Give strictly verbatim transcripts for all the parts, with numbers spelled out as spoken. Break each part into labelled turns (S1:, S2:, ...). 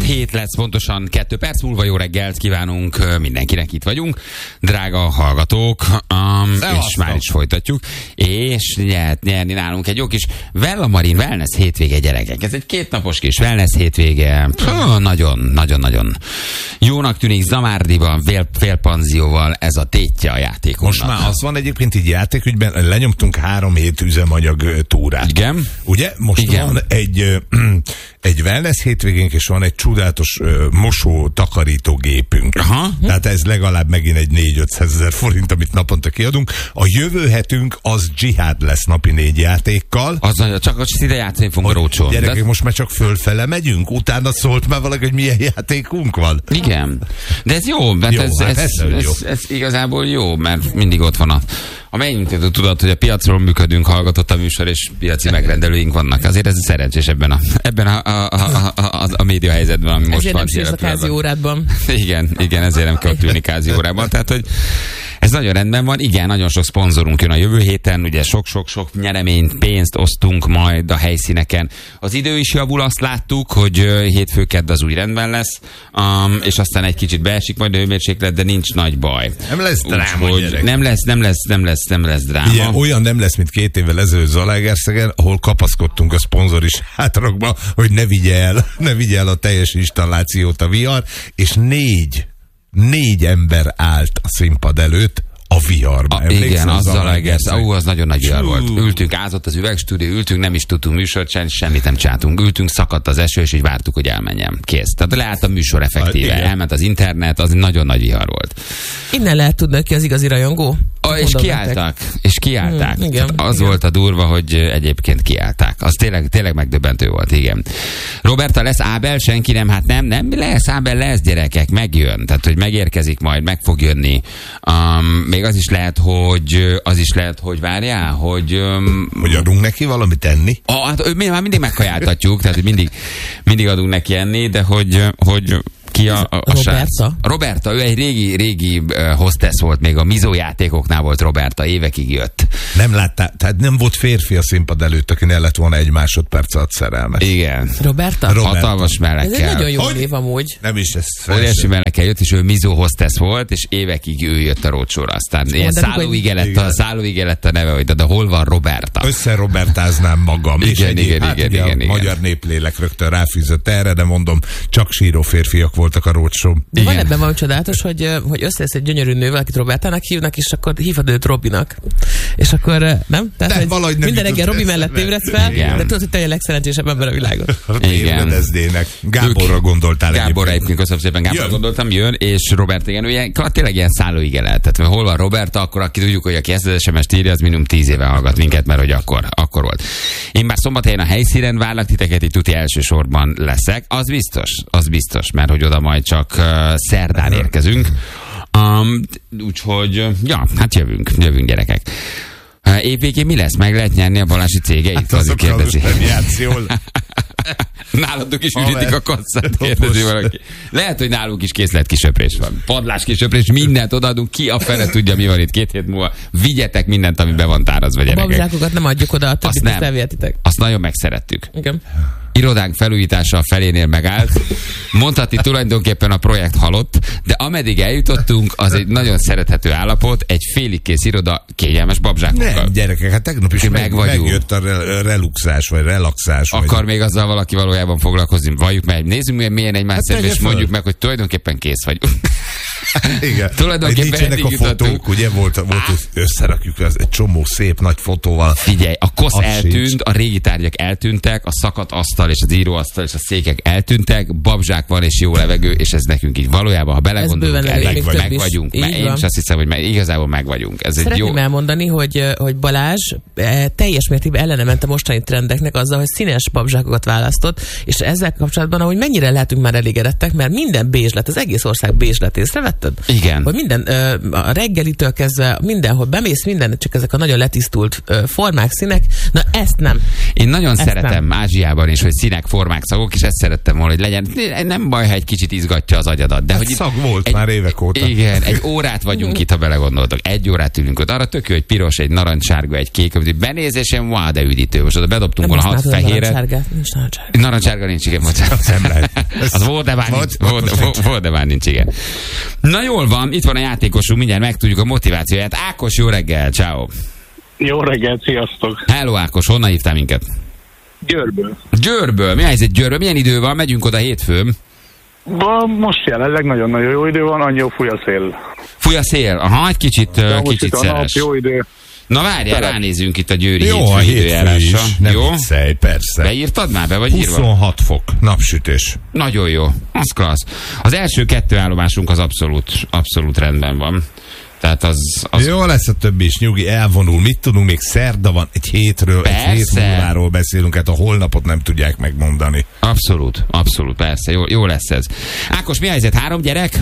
S1: hét lesz pontosan, kettő perc múlva. Jó reggelt kívánunk mindenkinek, itt vagyunk. Drága hallgatók, um, és már is folytatjuk. És nyert, nyerni nálunk egy jó kis Vella Marin Wellness hétvége, gyerekek. Ez egy kétnapos kis wellness hétvége. Nagyon-nagyon-nagyon jónak tűnik. Zamárdiban, félpanzióval ez a tétje a játékunknak.
S2: Most már az van egyébként így játékügyben, lenyomtunk három hét üzemanyag túrát.
S1: Igen.
S2: Ugye? Most Igen. van egy, egy wellness hétvégénk, és van egy csodálatos mosó takarítógépünk. Aha. Tehát ez legalább megint egy négy-ötszázezer forint, amit naponta kiadunk. A jövő hetünk az dzsihád lesz napi négy játékkal.
S1: Az nagyon, csak most ide játszani fogunk a rócsón.
S2: Gyerekek, de... most már csak fölfele megyünk, utána szólt már valaki, hogy milyen játékunk van.
S1: Igen. De ez jó, mert
S2: jó,
S1: ez,
S2: hát
S1: ez,
S2: ez,
S1: ez,
S2: jó.
S1: ez, ez igazából jó, mert mindig ott van a a mennyit tudod, hogy a piacról működünk, hallgatott a műsor, és piaci megrendelőink vannak. Azért ez szerencsés ebben a, ebben a, a, a, a, a, a média helyzetben, ami most
S3: ezért
S1: van.
S3: Ezért nem sírsz a kázi órádban.
S1: Igen, igen, ezért nem kell ülni kázi órában. Tehát, hogy ez nagyon rendben van. Igen, nagyon sok szponzorunk jön a jövő héten, ugye sok-sok-sok nyereményt, pénzt osztunk majd a helyszíneken. Az idő is javul, azt láttuk, hogy hétfő kedd az új rendben lesz, um, és aztán egy kicsit beesik majd a hőmérséklet, de nincs nagy baj.
S2: Nem lesz dráma,
S1: úgy, nem lesz, nem lesz, nem lesz, nem lesz dráma.
S2: Igen, olyan nem lesz, mint két évvel ezelőtt Zalaegerszegen, ahol kapaszkodtunk a szponzori sátrakba, hogy ne vigye el, ne vigye el a teljes installációt a vihar, és négy, négy ember állt a színpad előtt a viharba.
S1: A, igen, az Zalaegerszeg. Ó, az nagyon nagy vihar volt. Ültünk, ázott az üvegstúdió, ültünk, nem is tudtunk műsort csinálni, semmit nem csináltunk. Ültünk, szakadt az eső, és így vártuk, hogy elmenjem. Kész. Tehát leállt a műsor effektíve. A, elment az internet, az nagyon nagy vihar volt.
S3: Innen lehet tudni, ki az igazi rajongó.
S1: A, és kiálltak. És kiállták. Hmm, igen, az
S3: igen.
S1: volt a durva, hogy egyébként kiállták. Az tényleg, tényleg megdöbbentő volt, igen. Roberta, lesz Ábel? Senki nem? Hát nem, nem lesz Ábel, lesz, gyerekek, megjön. Tehát, hogy megérkezik majd, meg fog jönni. Um, még az is lehet, hogy az is lehet, hogy várjál, hogy... Um,
S2: hogy adunk neki valamit enni?
S1: Ah, hát ő már mindig megkajáltatjuk, tehát mindig, mindig adunk neki enni, de hogy... hogy ki a, a, a
S3: Roberta?
S1: Roberta, ő egy régi, régi uh, hostess volt, még a Mizó játékoknál volt Roberta, évekig jött.
S2: Nem láttál, tehát nem volt férfi a színpad előtt, aki ne lett volna egy másodperc alatt szerelmes.
S1: Igen.
S3: Roberta?
S2: Roberta.
S1: Hatalmas mellekkel.
S3: Ez egy nagyon jó
S2: hogy?
S3: név amúgy.
S2: Nem is, ez
S1: óriási mellekkel jött, és ő Mizó hostess volt, és évekig ő jött a rócsóra. Aztán ilyen szállóige lett, a, szállóige lett a neve, hogy de, de hol van Roberta?
S2: Összerobertáznám magam.
S1: Igen,
S2: és
S1: igen, igen,
S2: hát
S1: igen, igen,
S2: a
S1: igen.
S2: magyar néplélek rögtön ráfűzött erre, de mondom, csak síró férfiak voltak a rócsóm.
S3: De van ebben valami csodálatos, hogy, hogy összejössz egy gyönyörű nővel, akit Robertának hívnak, és akkor hívod őt Robinak. És akkor nem? Tehát,
S2: de
S3: hogy minden reggel Robi mellett ébredsz fel, igen. De tudod, hogy te a legszerencsésebb ember a világon.
S2: Igen. Gáborra gondoltál.
S1: Gáborra egyébként, köszönöm szépen, Gáborra jön. Gondoltam, jön, és Robert, igen, ő ilyen, tényleg ilyen szállóige lehet. Tehát hol van Roberta, akkor aki tudjuk, hogy aki ezt az es em est írja, az minimum tíz éve hallgat minket, mert hogy akkor, akkor volt. Én már szombathelyen a helyszínen várlak titeket, itt tuti elsősorban leszek. Az biztos, az biztos, mert hogy oda majd csak uh, szerdán érkezünk. Um, úgyhogy, ja, hát jövünk, jövünk gyerekek. Uh, évvégén mi lesz? Meg lehet nyerni a Balási cégeit? Hát
S2: azok kérdezi.
S1: Nálatok is ürítik a kasszát, kérdezi valaki. Lehet, hogy nálunk is készletkisöprés van. Padlás kisöprés, mindent odaadunk, ki a fele tudja, mi van itt két hét múlva. Vigyetek mindent, ami be van tárazva, gyerekek.
S3: A babzsákokat nem adjuk oda, a többit azt elvihetitek.
S1: Azt nagyon megszerettük.
S3: Igen.
S1: Irodánk felújítása a felénél megállt. Mondhatni tulajdonképpen a projekt halott, de ameddig eljutottunk, az egy nagyon szerethető állapot, egy félig kész iroda kényelmes babzsákokkal.
S2: Nem, gyerekek, hát tegnap is meg,
S1: meg
S2: megjött a re- reluxás, vagy relaxás.
S1: Akar
S2: vagy...
S1: még azzal valaki valójában foglalkozni, valljuk meg, nézzünk milyen egymás hát szemben, és mondjuk meg, hogy tulajdonképpen kész vagy.
S2: Igen.
S1: Tulajdonképpen eddig
S2: a fotók, ugye volt, volt hogy összerakjuk az, egy csomó szép nagy fotóval.
S1: Figyelj, a kosz
S2: az
S1: eltűnt,
S2: sincs.
S1: a régi tárgyak eltűntek, a szakadt asztal és az íróasztal és a székek eltűntek, babzsák van és jó levegő, és ez nekünk így valójában, ha belegondolunk, elég, meg, meg vagyunk. Meg én is azt hiszem, hogy meg, igazából meg vagyunk. Ez
S3: Szeretném
S1: egy jó...
S3: elmondani, hogy, hogy Balázs teljes mértékben ellene ment a mostani trendeknek azzal, hogy színes babzsákokat választott, és ezzel kapcsolatban, ahogy mennyire lehetünk már elégedettek, mert minden bézs lett, az egész ország bézs lett, észrevetted?
S1: Igen.
S3: Hogy minden, a reggelitől kezdve mindenhol bemész, minden, csak ezek a nagyon letisztult formák, színek, na ezt nem.
S1: Én nagyon
S3: ezt
S1: szeretem
S3: nem.
S1: Ázsiában is, hogy hogy színek, formák, szagok, és ezt szerettem volna, hogy legyen. Nem baj, ha egy kicsit izgatja az agyadat. De
S2: hát
S1: hogy
S2: szag volt
S1: egy,
S2: már évek óta.
S1: Igen, egy órát vagyunk itt, ha belegondoltok. Egy órát ülünk ott. Arra tök jó, egy piros, egy narancssárga, egy kék, hogy benézésen, wow, de üdítő. Most oda bedobtunk volna hat fehéret.
S3: Narancssárga.
S1: Narancssárga nincs, igen, bocsánat.
S2: Nem lehet.
S1: Az volt, de már nincs. Volt, de már nincs, igen. Na jól van, itt van a játékosunk, mindjárt megtudjuk a motivációját. Ákos, jó reggel, ciao.
S4: Jó reggelt, sziasztok!
S1: Hello Ákos, honnan hívtál minket?
S4: Győrből.
S1: Győrből, mi helyzet Győrből? Milyen idő van? Megyünk oda hétfőn.
S4: Ba, most jelenleg nagyon-nagyon jó idő van, annyi fúj a szél.
S1: Fúj a szél? Aha, egy kicsit, uh, kicsit szeres.
S4: Jó idő.
S1: Na várjál, ránézünk itt a győri
S2: jó,
S1: hétfő időjárásra.
S2: Nem
S1: jó?
S2: viccelj, persze.
S1: Beírtad már be, vagy írva?
S2: huszonhat fok, napsütés.
S1: Nagyon jó, az klassz. Az első kettő állomásunk az abszolút, abszolút rendben van. Tehát az, az...
S2: Jó lesz a többi is, nyugi, elvonul. Mit tudunk, még szerda van, egy hétről, persze. Egy hét múláról beszélünk, hát a holnapot nem tudják megmondani.
S1: Abszolút, abszolút, persze, jó, jó lesz ez. Ákos, mi a helyzet? Három gyerek?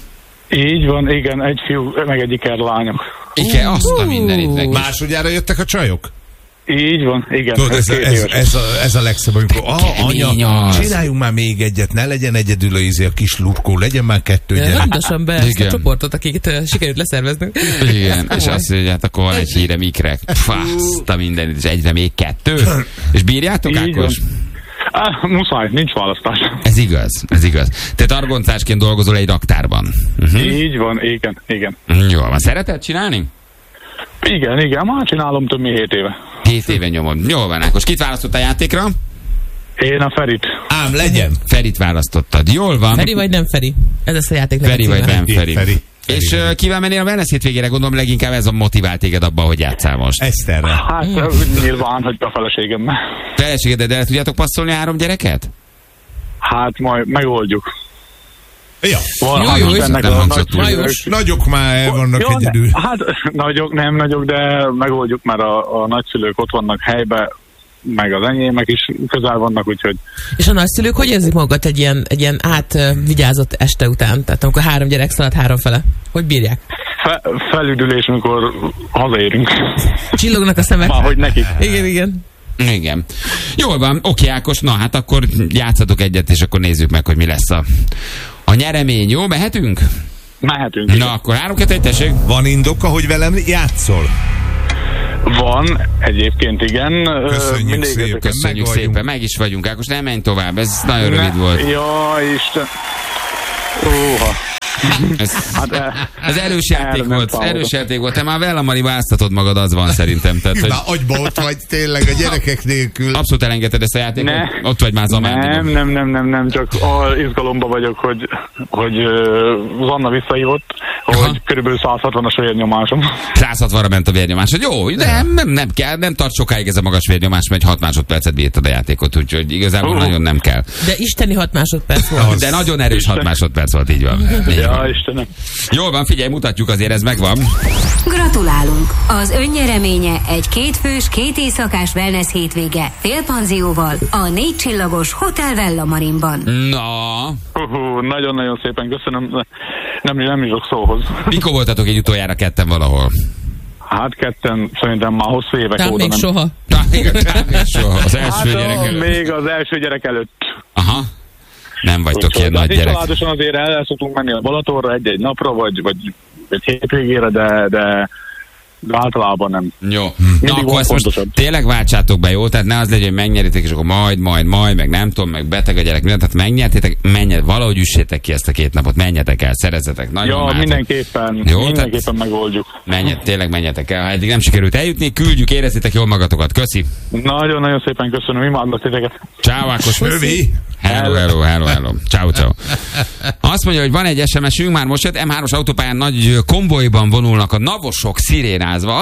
S4: Így van, igen, egy fiú, meg egy iker lányok.
S1: Igen, azt a mindenit meg.
S2: Másodjára jöttek a csajok?
S4: Így van, igen.
S2: Tudod, ez, ez, ez, ez, a, ez a legszebb, amikor ah, anya,
S1: az.
S2: csináljunk már még egyet, ne legyen egyedül a, izé, a kis lurkó, legyen már kettő gyerek.
S3: Rendosan be ezt a csoportot, akiket uh, sikerült leszerveznünk.
S1: Igen, és azt mondja, hát akkor van egy híre mikrek. Azt a mindenit, és egyre még kettő. És bírjátok, Ákos?
S4: Ah, muszáj, nincs választás.
S1: Ez igaz, ez igaz. Te targoncásként dolgozol egy raktárban. Uh-huh.
S4: Így van, igen, igen.
S1: Jó, van. Szereted csinálni?
S4: Igen, igen, már csinálom több mint hét éve.
S1: Hét éve nyomod. Jól van, Ákos. Kit választott a játékra?
S4: Én a Ferit.
S2: Ám legyen.
S1: Ferit választottad. Jól van.
S3: Feri vagy nem Feri? Ez lesz a játék.
S1: Feri vagy nem Feri.
S2: Feri.
S1: És uh, kivel mennél a wellness hétvégére? Gondolom leginkább ez a motivál téged abban, hogy játsszál most.
S2: Eszterre.
S4: Hát mm. nyilván, hogy a feleségemmel.
S1: Feleséged, de el tudjátok passzolni a három gyereket?
S4: Hát majd megoldjuk.
S2: Ja.
S1: Jó, jó, jó, nem hangzott túl.
S2: Nagyok már el vannak
S4: jó,
S2: egyedül.
S4: Ne, hát nagyok, nem nagyok, de megoldjuk, mert a, a nagyszülők ott vannak helyben, meg az enyémek is közel vannak, úgyhogy...
S3: És a nagyszülők hogy érzik magukat egy ilyen, egy ilyen átvigyázott este után? Tehát amikor három gyerek szalad három fele. Hogy bírják?
S4: Fe, felüdülés, amikor hazaérünk.
S3: Csillognak a szemek.
S4: Már hogy nekik.
S3: Igen, igen.
S1: Igen. Jól van, oké Ákos, na hát akkor játszatok egyet, és akkor nézzük meg, hogy mi lesz a, a nyeremény. Jó, mehetünk?
S4: Mehetünk.
S1: Na
S4: igen.
S1: akkor három, kettő, egy, tessék.
S2: Van indoka, hogy velem játszol?
S4: Van, egyébként igen.
S2: Köszönjük
S4: Mindig
S2: szépen.
S1: Köszönjük
S2: meg
S1: szépen,
S2: vagyunk.
S1: meg is vagyunk, Ákos, nem menj tovább, ez nagyon rövid
S4: ne,
S1: volt.
S4: Jaj, Isten. Óha.
S1: Ez,
S4: Hát,
S1: ez erős játék volt,
S4: támadok.
S1: erős játék volt. Te már Vellamari választatod magad, az van szerintem. Tehát, hogy
S2: Na, agyba ott vagy tényleg a gyerekek nélkül.
S1: abszolút elengedted ezt a játékot?
S4: Ne.
S1: Ott vagy már zamándiban.
S4: Nem, nem, nem, nem, nem, csak a izgalomba vagyok, hogy, hogy uh, Zanna visszahívott,
S1: Aha.
S4: hogy körülbelül száz hatvanas vérnyomásom.
S1: száz hatvanra ment a vérnyomásod. Jó, de nem, nem, nem kell, nem tart sokáig ez a magas vérnyomás, mert hat másodpercet bírtad a játékot, úgyhogy igazából
S4: Uh.
S1: nagyon nem kell.
S3: De isteni hat másodperc volt.
S1: De nagyon erős hat másodperc volt, így van. Így
S4: Ja,
S1: van.
S4: Istenem.
S1: Jól van, figyelj, mutatjuk, azért ez megvan.
S5: Gratulálunk! Az önnyereménye egy kétfős, két éjszakás wellness hétvége félpanzióval a négy csillagos Hotel Vella-Marinban.
S1: Na,
S4: Uh, nagyon-nagyon szépen köszönöm. Nem, nem jutok szóhoz.
S1: mikor voltatok egy utoljára ketten valahol?
S4: Hát ketten szerintem már hosszú évek
S3: Tehát
S4: óta
S3: még
S4: nem.
S3: soha.
S1: Na, igen, még soha. Az első
S4: Hát,
S1: gyerek
S4: a,
S1: előtt.
S4: még az első gyerek előtt.
S1: Aha. Nem vagytok
S4: Úgyhogy,
S1: ilyen
S4: hát
S1: nagy
S4: így
S1: gyerek.
S4: családosan azért el, el szoktunk menni a Balatonra egy-egy napra, vagy, vagy egy hétvégére, de, de, de általában nem.
S1: Jó. Na
S4: Mindig
S1: akkor
S4: van
S1: ezt most
S4: fontosabb.
S1: tényleg váltsátok be, jó? Tehát ne az legyen, hogy megnyeritek, és akkor majd, majd, majd, meg nem tudom, meg beteg a gyerek, mindent. Tehát megnyertétek, menjet, valahogy üssétek ki ezt a két napot, menjetek el, szerezzetek. Nagyon
S4: Ja,
S1: mátok.
S4: mindenképpen,
S1: Jó,
S4: mindenképpen megoldjuk.
S1: Menjet, tényleg menjetek el. Ha eddig nem sikerült eljutni, küldjük, érezzétek jól magatokat. Köszi.
S4: Nagyon-nagyon szépen köszönöm, imádlak titeket.
S1: Ciao, Ákos.
S2: Övi.
S1: Hello, hello, hello, hello. Ciao, ciao. Azt mondja, hogy van egy es em es-ünk, már most jött, em hármas autópályán nagy konvojban vonulnak a navosok szirénázva.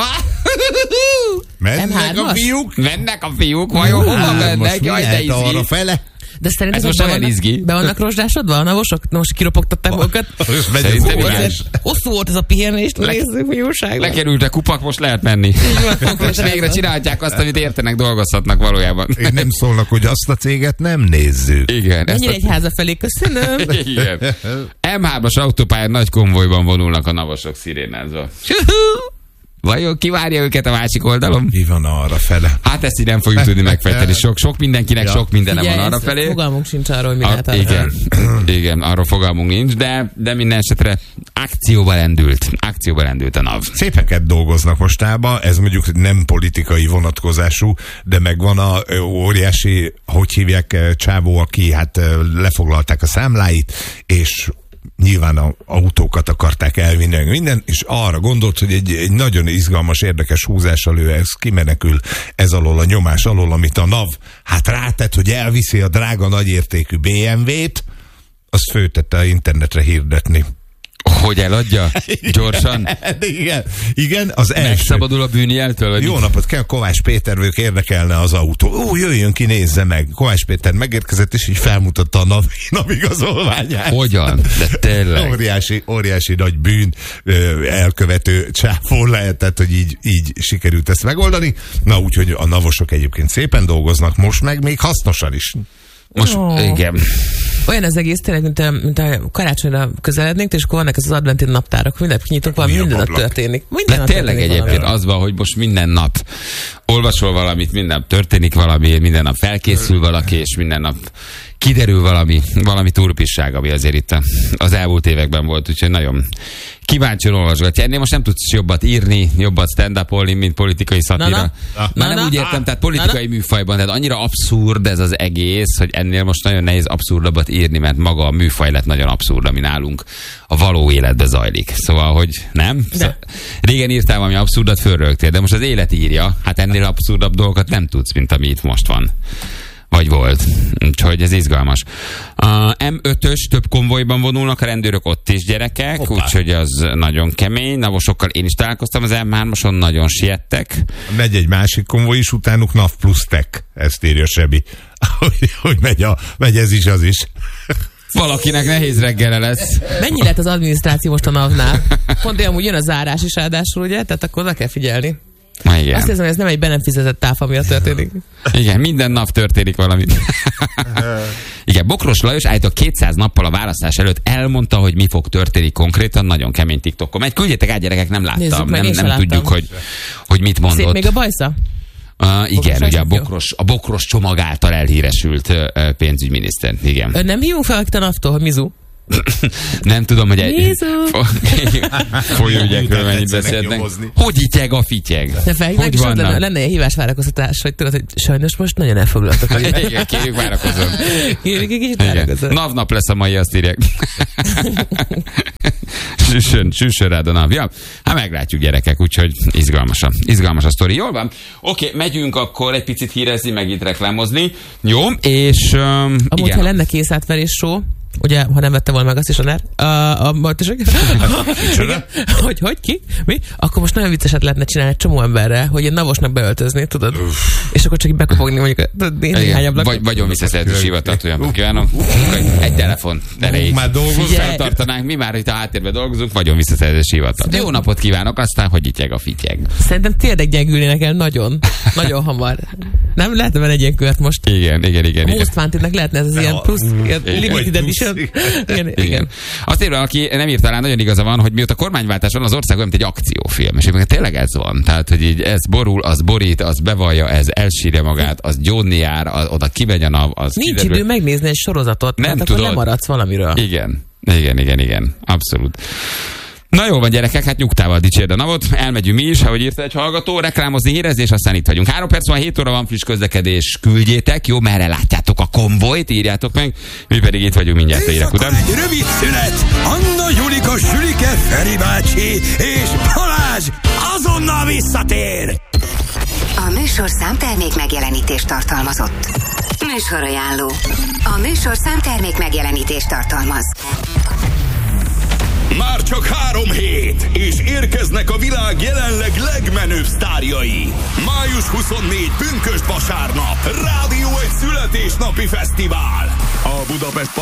S2: Mennek
S3: em
S2: a
S3: hármas?
S2: fiúk.
S1: Mennek a fiúk, vajon hova
S2: Hát,
S1: mennek?
S2: most mi
S1: Jaj, de
S2: lehet
S1: izgi.
S2: arra fele?
S3: De szerintem
S1: Ez most
S3: be
S1: olyan
S3: vannak,
S1: izgi.
S3: be vannak rozsdásodva a navosok? Na most kiropogtatták magukat.
S1: Szerintem
S3: Ó,
S1: igen.
S3: azért hosszú volt ez a pihenést, nézzük, mi újság lesz.
S1: Lekerült a kupak, most lehet menni. És végre csinálhatják azt, amit értenek, dolgozhatnak valójában.
S2: Én nem szólnak, hogy azt a céget nem nézzük.
S1: Igen. ezt
S3: Mennyire
S1: a-
S3: egy háza felé, köszönöm.
S1: Igen. em hármas autópályán nagy konvojban vonulnak a navosok szirénázva. Vajon ki várja őket a másik oldalon?
S2: Mi van arra fele?
S1: Hát ezt így nem fogjuk tudni megfejteni. Sok, sok mindenkinek ja. sok mindene van arra felé.
S3: Fogalmunk sincs arról, hogy mi lehet arra.
S1: Igen, igen, arról fogalmunk nincs, de, de minden esetre akcióba lendült. Akcióba lendült a NAV.
S2: Szépeket dolgoznak mostában, ez mondjuk nem politikai vonatkozású, de megvan a óriási, hogy hívják, csávó, aki hát lefoglalták a számláit, és nyilván az autókat akarták elvinni, minden, és arra gondolt, hogy egy, egy nagyon izgalmas, érdekes húzással ő ez kimenekül ez alól a nyomás alól, amit a NAV hát rátett, hogy elviszi a drága nagyértékű bé em vét, azt főtette a internetre hirdetni.
S1: Hogy eladja? Gyorsan?
S2: igen, igen, az első.
S1: Megszabadul a bűnjeltől?
S2: Jó napot kell, Kovács Péter, ők érdekelne az autó. Ó, jöjjön ki, nézze meg. Kovács Péter megérkezett, és így felmutatta a nav, navigazolványát.
S1: Hogyan? De tényleg.
S2: Óriási, óriási nagy bűn elkövető csáfó lehetett, hogy így, így sikerült ezt megoldani. Na, úgyhogy a navosok egyébként szépen dolgoznak most, meg még hasznosan is.
S1: Most, oh. igen.
S3: Olyan az egész tényleg, mint a, mint a karácsonyra közelednénk, és akkor vannak ez az adventi naptárak, minden kinyitunk valami, minden nap történik. Minden
S1: De nap tényleg történik egyébként valami. Az van, hogy most minden nap olvasol valamit, minden nap történik valami, minden nap felkészül valaki, és minden nap kiderül valami, valami turpisság, ami azért itt az elmúlt években volt, úgyhogy nagyon kíváncsian olvasgatja. Ennél most nem tudsz jobbat írni, jobbat stand-upolni, mint politikai szatira. Na, na. Már nem na, úgy értem, tehát politikai na, na. műfajban, tehát annyira abszurd ez az egész, hogy ennél most nagyon nehéz abszurdabbat írni, mert maga a műfaj lett nagyon abszurd, ami nálunk a való életbe zajlik. Szóval, hogy nem? Szóval, régen írtál valami abszurdat, fölrögtél, de most az élet írja. Hát ennél abszurdabb dolgokat nem tudsz, mint ami itt most van. Vagy volt. Úgyhogy ez izgalmas. A em ötös több konvojban vonulnak a rendőrök, ott is gyerekek, úgyhogy az nagyon kemény. Navosokkal én is találkoztam az em hármason, nagyon siettek.
S2: Megy egy másik konvoj is, utánuk NAV plusz Tech, ezt írja Sebi. hogy, hogy megy, a, megy ez is, az is.
S1: Valakinek nehéz reggele lesz.
S3: Mennyi lett az adminisztráció most a NAV-nál? Pont olyan, úgy jön a zárás is ráadásul, ugye? Tehát akkor oda kell figyelni.
S1: Na, igen.
S3: Azt hiszem, hogy ez nem egy be nem fizetett táfa miatt történik.
S1: Igen, minden nap történik valamit. Igen, Bokros Lajos állítólag kétszáz nappal a választás előtt elmondta, hogy mi fog történni konkrétan, nagyon kemény TikTokon. Megy, küldjetek át, gyerekek, nem láttam. Nézzük meg, nem nem láttam. Tudjuk, hogy, hogy mit mondott. Szép még
S3: a bajsza?
S1: Uh, igen, ugye a Bokros, a Bokros csomag által elhíresült uh, pénzügyminiszter. Igen.
S3: Ön nem hívunk fel a NAV-tól, hogy mizu?
S1: Nem tudom, hogy egy folyóügyekről mennyit beszélnek. Hogy ityeg a fityeg? Hogy vannak?
S3: Lenne, lenne egy hívásvárakoztatás, hogy tudod, hogy sajnos most nagyon elfoglaltak.
S1: Igen, kérjük, várakozom.
S3: Kérjük, egy kicsit várakozom.
S1: Navnap lesz a mai, azt írják. Süssön, süssön rád a NAV. Ja, hát meglátjuk, gyerekek, úgyhogy izgalmas a, izgalmas a sztori. Jól van? Oké, megyünk akkor egy picit hírezni, meg itt reklámozni. Jó, és um,
S3: amúgy, igen. Ha lenne készátverés show, ugye, ha nem vette volna meg azt is a NER, a, a, a, hogy, hogy, ki, mi? Akkor most nagyon vicceset lehetne csinálni egy csomó emberre, hogy én navosnak beöltözni, tudod? Uff. És akkor csak így bekopogni mondjuk néhány ablakot.
S1: Vagy, vagyon visszaszerzős hivatat, olyan kívánok. Egy telefon erejéig.
S2: Már dolgozunk.
S1: Feltartanánk, mi már itt a háttérben dolgozunk, vagyon visszaszerzős hivatat. Jó napot kívánok, aztán hogy ityeg a fityeg.
S3: Szerintem tényleg gyengülnének el nagyon, nagyon hamar. Nem lehetne vele egy ilyen kört most?
S1: Igen, igen, igen.
S3: A Most Wanted-nek lehetne ez az ilyen plusz, limited edition.
S1: Igen, igen. igen. Azt írva, aki nem írt talán, nagyon igaza van, hogy mióta kormánywáltás van, az ország olyan, mint egy akciófilm. És egyébként tényleg ez van. Tehát, hogy így ez borul, az borít, az bevallja, ez elsírja magát, az gyónni jár, az, oda kimegy a NAV, az
S3: nincs
S1: kiderül.
S3: idő megnézni egy sorozatot, nem mert tudod. Akkor lemaradsz valamiről.
S1: Igen, igen, igen, igen. Abszolút. Na jó van, gyerekek, hát nyugtával dicsérd a NAV-ot, elmegyünk mi is, ahogy írta egy hallgató, reklámozni, hírezni, és aztán itt vagyunk. Három perc van, hét óra van, friss közlekedés, küldjétek, jó, merre látjátok a konvojt, írjátok meg, mi pedig itt vagyunk mindjárt, érek után.
S6: Egy rövid szünet, Anna, Julika, Sülike, Feri bácsi és Balázs azonnal visszatér!
S5: A műsor számtermék megjelenítést tartalmazott. Műsorajánló. A műsor számtermék megjelenítést tartalmaz.
S6: Már csak három hét, és érkeznek a világ jelenleg legmenőbb sztárjai. május huszonnégyedike pünkösd vasárnap, Rádió egy születésnapi fesztivál. A Budapest